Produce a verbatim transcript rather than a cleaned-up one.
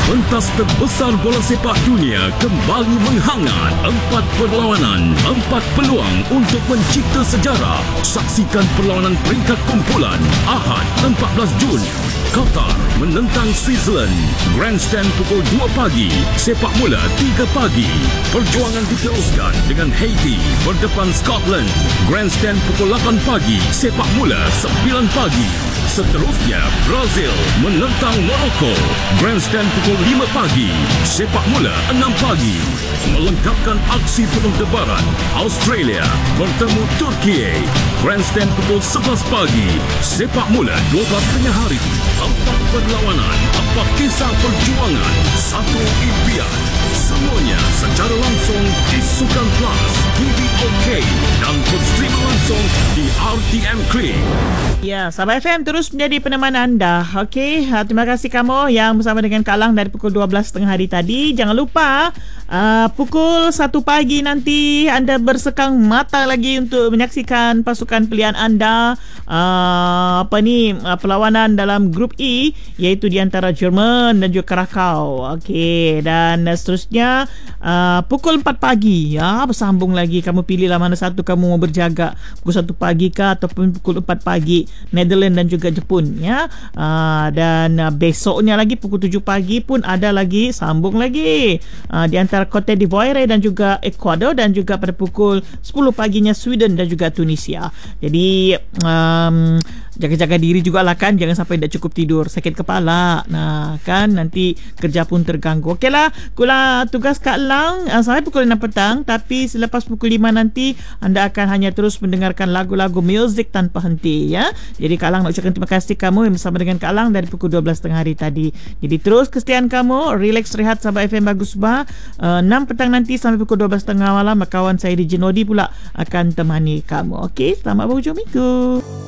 Pentas terbesar bola sepak dunia kembali menghangat. Empat perlawanan, empat peluang untuk mencipta sejarah. Saksikan perlawanan peringkat kumpulan Ahad empat belas Jun. Qatar menentang Switzerland. Grandstand pukul dua pagi. Sepak mula tiga pagi. Perjuangan diteruskan dengan Haiti berdepan Scotland. Grandstand pukul lapan pagi. Sepak mula sembilan pagi. Seterusnya, Brazil menentang Morocco. Grandstand pukul lima pagi. Sepak mula enam pagi. Melengkapkan aksi penuh debaran, Australia bertemu Turki. Grandstand pukul sebelas pagi. Sepak mula dua belas tengah hari. Empat perlawanan, empat kisah perjuangan, satu impian. Semuanya secara langsung di Sukan Plus, T V OK dan berstream langsung di R T M Klik. Ya, Sabah F M terus menjadi peneman anda. Okey, uh, terima kasih kamu yang bersama dengan Kak Lang dari pukul dua belas tengah hari tadi. Jangan lupa uh, pukul satu pagi nanti anda bersekang mata lagi untuk menyaksikan pasukan pilihan anda uh, apa ni uh, perlawanan dalam grup E, iaitu di antara Jerman dan juga Krakow. Okey, dan uh, seterusnya uh, pukul empat pagi ya, bersambung lagi. Kamu pilihlah mana satu kamu mau berjaga, pukul satu pagi kah ataupun pukul empat pagi, Netherlands dan juga Jepun ya. Uh, dan uh, besoknya lagi pukul tujuh pagi pun ada lagi, sambung lagi uh, di antara Cote d'Ivoire dan juga Ecuador, dan juga pada pukul sepuluh paginya Sweden dan juga Tunisia. Jadi um, jaga-jaga diri jugalah kan, jangan sampai tidak cukup tidur, sakit kepala. Nah kan nanti kerja pun terganggu. Okeylah, kula tugas Kak Lang uh, sampai pukul enam petang, tapi selepas pukul lima nanti anda akan hanya terus mendengarkan lagu-lagu muzik tanpa henti ya. Jadi Kak Lang nak ucapkan terima kasih kamu yang bersama dengan Kak Lang dari pukul dua belas tengah hari tadi. Jadi terus kesetiaan kamu, relax rehat Sabah F M bagus bah. Uh, enam petang nanti sampai pukul dua belas tengah malam kawan saya di Jenodi pula akan temani kamu. Okey, selamat berhujung minggu.